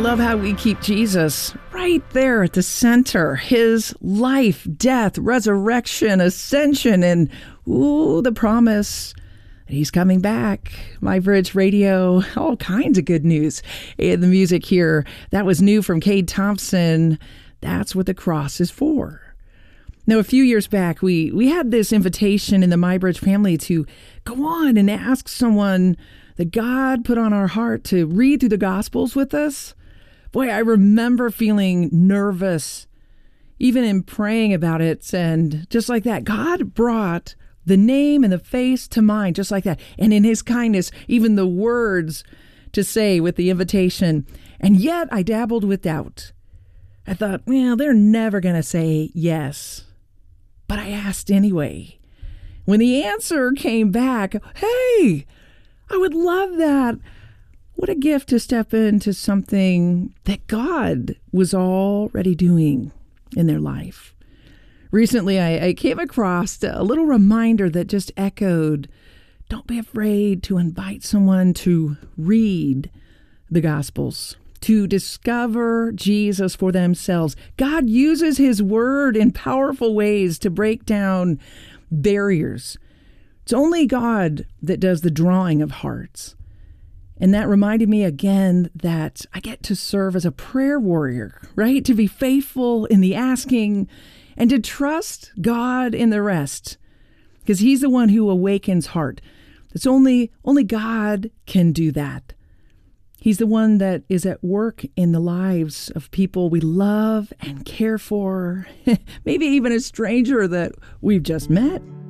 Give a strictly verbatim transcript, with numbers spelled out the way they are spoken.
love how we keep Jesus right there at the center. His life, death, resurrection, ascension, and ooh, the promise that he's coming back. My Bridge Radio, all kinds of good news in the music here. That was new from Cade Thompson. That's what the cross is for. Now, a few years back, we, we had this invitation in the MyBridge family to go on and ask someone that God put on our heart to read through the Gospels with us. Boy, I remember feeling nervous, even in praying about it. And just like that, God brought the name and the face to mind, just like that. And in his kindness, even the words to say with the invitation. And yet I dabbled with doubt. I thought, well, they're never going to say yes. But I asked anyway. When the answer came back, hey, I would love that. What a gift to step into something that God was already doing in their life. Recently, I, I came across a little reminder that just echoed, don't be afraid to invite someone to read the Gospels, to discover Jesus for themselves. God uses his word in powerful ways to break down barriers. It's only God that does the drawing of hearts. And that reminded me again that I get to serve as a prayer warrior, right? To be faithful in the asking and to trust God in the rest, because he's the one who awakens heart. It's only, only God can do that. He's the one that is at work in the lives of people we love and care for, maybe even a stranger that we've just met.